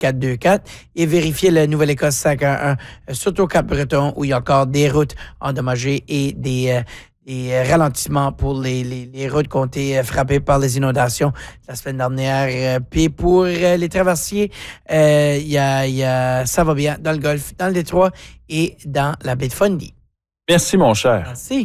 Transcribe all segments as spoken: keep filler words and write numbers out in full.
quatre deux quatre et vérifiez la Nouvelle-Écosse cinq un un, surtout au Cap-Breton où il y a encore des routes endommagées et des, euh, des ralentissements pour les, les, les routes qui ont été frappées par les inondations la semaine dernière. Puis pour les traversiers, euh, y a, y a, ça va bien dans le Golfe, dans le Détroit et dans la baie de Fundy. Merci, mon cher. Merci.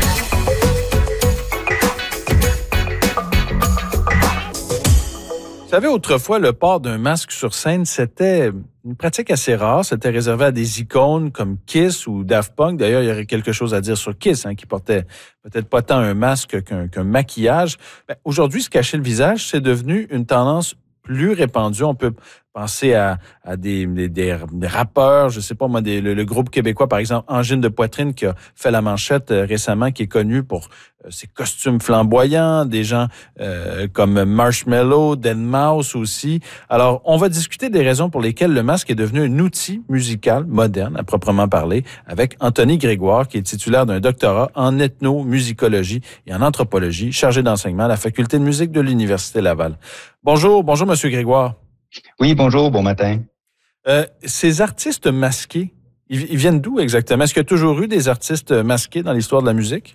Vous savez, autrefois, le port d'un masque sur scène, c'était une pratique assez rare. C'était réservé à des icônes comme Kiss ou Daft Punk. D'ailleurs, il y aurait quelque chose à dire sur Kiss, hein, qui portait peut-être pas tant un masque qu'un, qu'un maquillage. Ben, aujourd'hui, se cacher le visage, c'est devenu une tendance plus répandue. On peut penser à, à des, des, des rappeurs, je sais pas moi, des, le, le groupe québécois, par exemple, Angine de Poitrine, qui a fait la manchette euh, récemment, qui est connu pour euh, ses costumes flamboyants, des gens euh, comme Marshmello, deadmau cinq aussi. Alors, on va discuter des raisons pour lesquelles le masque est devenu un outil musical moderne, à proprement parler, avec Anthony Grégoire, qui est titulaire d'un doctorat en ethnomusicologie et en anthropologie, chargé d'enseignement à la Faculté de musique de l'Université Laval. Bonjour, bonjour, Monsieur Grégoire. Oui, bonjour, bon matin. Euh, ces artistes masqués, ils, ils viennent d'où exactement? Est-ce qu'il y a toujours eu des artistes masqués dans l'histoire de la musique?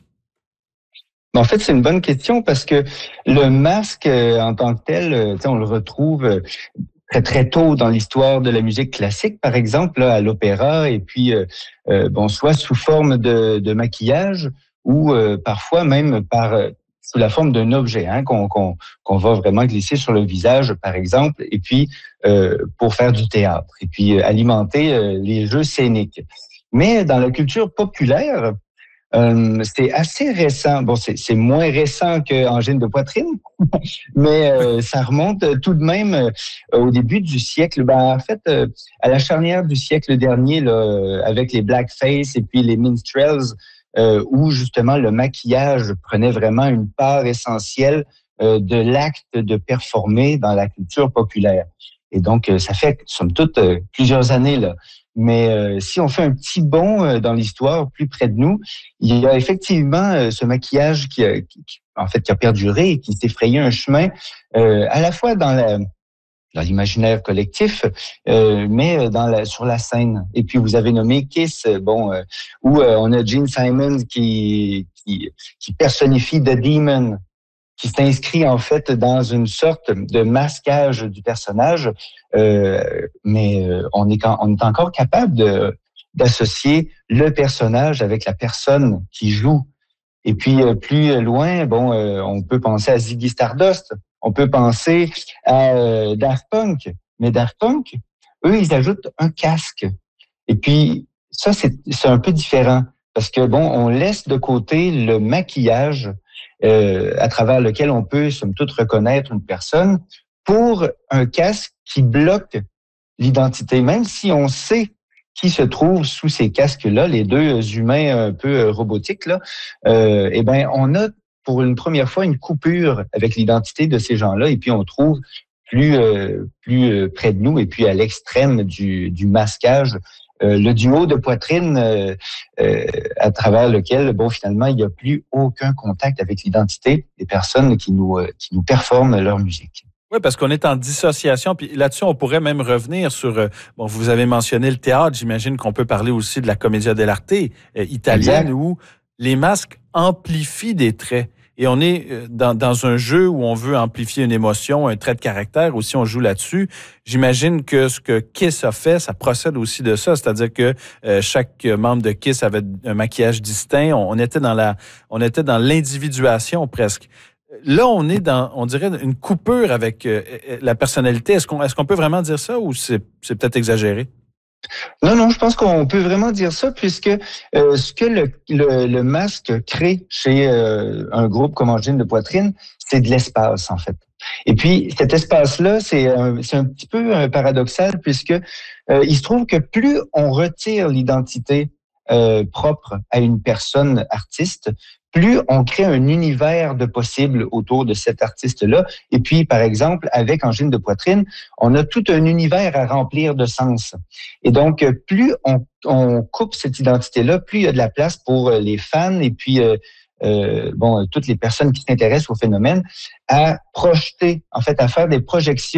En fait, c'est une bonne question parce que le masque, euh, en tant que tel, euh, on le retrouve euh, très très tôt dans l'histoire de la musique classique, par exemple, là, à l'opéra, et puis euh, euh, bon, soit sous forme de, de maquillage ou euh, parfois même par euh, sous la forme d'un objet hein, qu'on, qu'on, qu'on va vraiment glisser sur le visage, par exemple, et puis euh, pour faire du théâtre, et puis euh, alimenter euh, les jeux scéniques. Mais dans la culture populaire, euh, c'est assez récent. Bon, c'est, c'est moins récent que Angine de Poitrine, mais euh, ça remonte tout de même euh, au début du siècle. Ben, en fait, euh, à la charnière du siècle dernier, là, avec les blackface et puis les minstrels, Euh, où justement le maquillage prenait vraiment une part essentielle euh, de l'acte de performer dans la culture populaire. Et donc, euh, ça fait, somme toute, euh, plusieurs années, là. Mais euh, si on fait un petit bond euh, dans l'histoire, plus près de nous, il y a effectivement euh, ce maquillage qui, a, qui, qui, en fait, qui a perduré et qui s'est frayé un chemin euh, à la fois dans la dans l'imaginaire collectif, euh, mais dans la, sur la scène. Et puis, vous avez nommé Kiss, bon, euh, où euh, on a Gene Simmons qui, qui, qui personnifie The Demon, qui s'inscrit en fait dans une sorte de masquage du personnage, euh, mais euh, on, est, on est encore capable de, d'associer le personnage avec la personne qui joue. Et puis, euh, plus loin, bon, euh, on peut penser à Ziggy Stardust, on peut penser à euh, Daft Punk, mais Daft Punk, eux, ils ajoutent un casque. Et puis, ça, c'est, c'est un peu différent, parce que, bon, on laisse de côté le maquillage euh, à travers lequel on peut, somme toute, reconnaître une personne pour un casque qui bloque l'identité, même si on sait qui se trouve sous ces casques-là, les deux humains un peu robotiques, là, euh, eh ben, on a pour une première fois une coupure avec l'identité de ces gens-là, et puis on trouve plus euh, plus près de nous, et puis à l'extrême du, du masquage, euh, le duo de poitrine euh, euh, à travers lequel, bon, finalement, il n'y a plus aucun contact avec l'identité des personnes qui nous euh, qui nous performent leur musique. Oui, parce qu'on est en dissociation. Puis là-dessus, on pourrait même revenir sur... Euh, bon, vous avez mentionné le théâtre. J'imagine qu'on peut parler aussi de la commedia dell'arte euh, italienne, exact, où les masques amplifient des traits. Et on est dans, dans un jeu où on veut amplifier une émotion, un trait de caractère. Aussi, on joue là-dessus. J'imagine que ce que Kiss a fait, ça procède aussi de ça. C'est-à-dire que euh, chaque membre de Kiss avait un maquillage distinct. On, on était dans la, on était dans l'individuation presque. Là, on est dans, on dirait, une coupure avec euh, la personnalité. Est-ce qu'on, est-ce qu'on peut vraiment dire ça ou c'est, c'est peut-être exagéré? Non, non, je pense qu'on peut vraiment dire ça puisque euh, ce que le, le, le masque crée chez euh, un groupe comme Angine de Poitrine, c'est de l'espace, en fait. Et puis, cet espace-là, c'est un, c'est un petit peu euh, paradoxal puisque euh, il se trouve que plus on retire l'identité euh, propre à une personne artiste, plus on crée un univers de possibles autour de cet artiste-là. Et puis, par exemple, avec Angine de Poitrine, on a tout un univers à remplir de sens. Et donc, plus on, on coupe cette identité-là, plus il y a de la place pour les fans et puis euh, euh, bon, toutes les personnes qui s'intéressent au phénomène à projeter, en fait, à faire des projections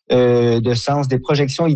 euh, de sens, des projections